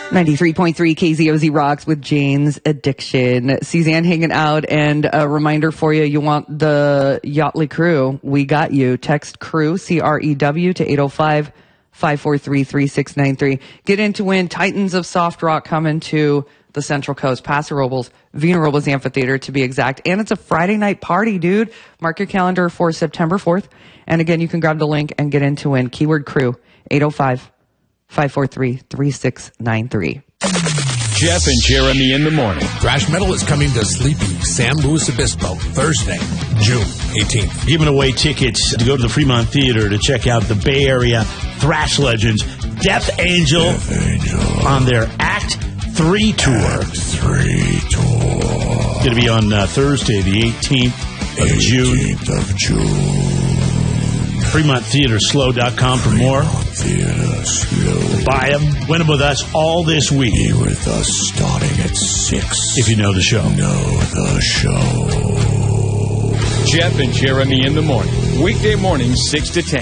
93.3 KZOZ rocks with Jane's Addiction. Suzanne hanging out, and a reminder for you, you want the Yachtly crew. We got you. Text crew, CREW, to 805-543-3693. Get in to win Titans of Soft Rock coming to the Central Coast, Paso Robles, Vina Robles Amphitheater to be exact. And it's a Friday night party, dude. Mark your calendar for September 4th. And again, you can grab the link and get in to win. Keyword crew, 805-543-3693. Jeff and Jeremy in the morning. Thrash metal is coming to sleepy San Luis Obispo Thursday, June 18th. Giving away tickets to go to the Fremont Theater to check out the Bay Area thrash legends Death Angel on their Act 3 tour. Act 3 tour. Going to be on Thursday, the 18th of June. 18th of June. FremontTheaterSlow.com for more. Buy them. Win them with us all this week. Be with us starting at 6. If you know the show. Know the show. Jeff and Jeremy in the morning. Weekday mornings, 6 to 10.